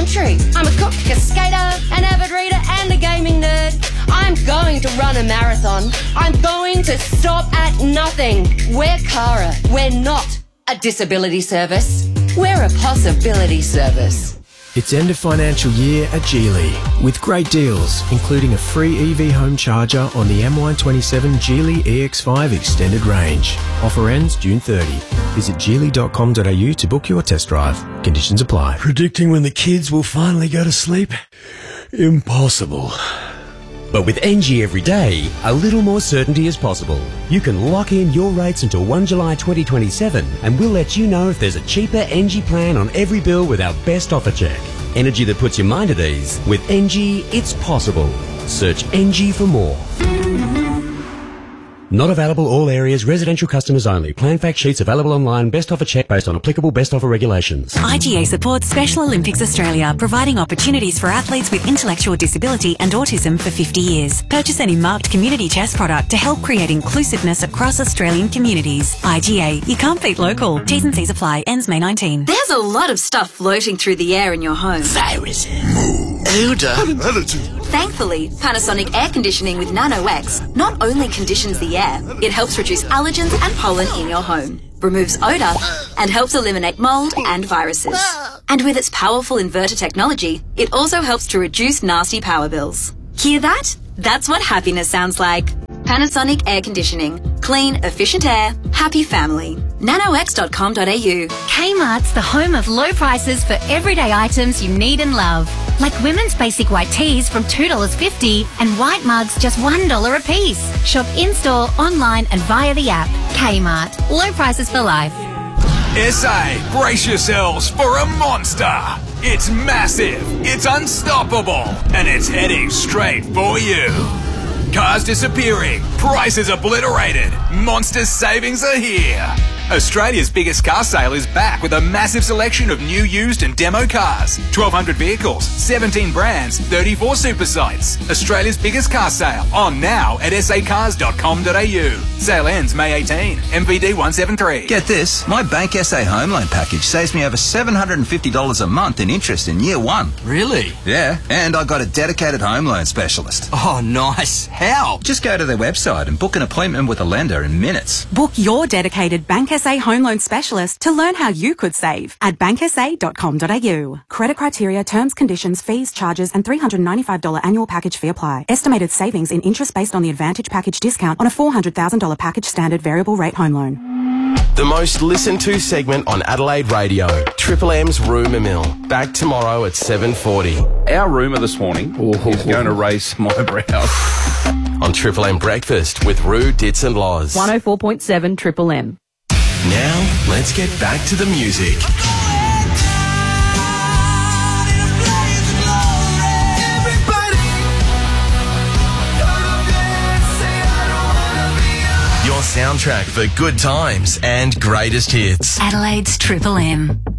country. I'm a cook, a skater, an avid reader and a gaming nerd. I'm going to run a marathon. I'm going to stop at nothing. We're Cara. We're not a disability service. We're a possibility service. It's end of financial year at Geely, with great deals, including a free EV home charger on the MY27 Geely EX5 Extended Range. Offer ends June 30. Visit geely.com.au to book your test drive. Conditions apply. Predicting when the kids will finally go to sleep? Impossible. But with NG every day, a little more certainty is possible. You can lock in your rates until 1 July 2027 and we'll let you know if there's a cheaper NG plan on every bill with our best offer check. Energy that puts your mind at ease. With NG, it's possible. Search NG for more. Not available all areas, residential customers only. Plan fact sheets available online, best offer check based on applicable best offer regulations. IGA supports Special Olympics Australia, providing opportunities for athletes with intellectual disability and autism for 50 years. Purchase any marked community chess product to help create inclusiveness across Australian communities. IGA, you can't beat local. T's and C's apply. Ends May 19. There's a lot of stuff floating through the air in your home. Viruses. Thankfully, Panasonic air conditioning with Nano-X not only conditions the air, it helps reduce allergens and pollen in your home, removes odour, and helps eliminate mould and viruses. And with its powerful inverter technology, it also helps to reduce nasty power bills. Hear that? That's what happiness sounds like. Panasonic air conditioning. Clean, efficient air. Happy family. nanox.com.au. Kmart's the home of low prices for everyday items you need and love. Like women's basic white tees from $2.50 and white mugs just $1 a piece. Shop in-store, online and via the app. Kmart. Low prices for life. SA, brace yourselves for a monster. It's massive, it's unstoppable, and it's heading straight for you. Cars disappearing, prices obliterated, monster savings are here. Australia's biggest car sale is back with a massive selection of new, used and demo cars. 1,200 vehicles, 17 brands, 34 super sites. Australia's biggest car sale on now at sacars.com.au. Sale ends May 18. MVD 173. Get this, my Bank SA home loan package saves me over $750 a month in interest in year one. Really? Yeah, and I got a dedicated home loan specialist. Oh, nice. How? Just go to their website and book an appointment with a lender in minutes. Book your dedicated Bank SA home loan specialist to learn how you could save at banksa.com.au. Credit criteria, terms, conditions, fees, charges and $395 annual package fee apply. Estimated savings in interest based on the Advantage package discount on a $400,000 package standard variable rate home loan. The most listened to segment on Adelaide Radio. Triple M's Rumour Mill. Back tomorrow at 7:40. Our rumour this morning is going to raise my brows. On Triple M Breakfast with Roo, Ditz and Loz. 104.7 Triple M. Now, let's get back to the music. Your soundtrack for good times and greatest hits. Adelaide's Triple M.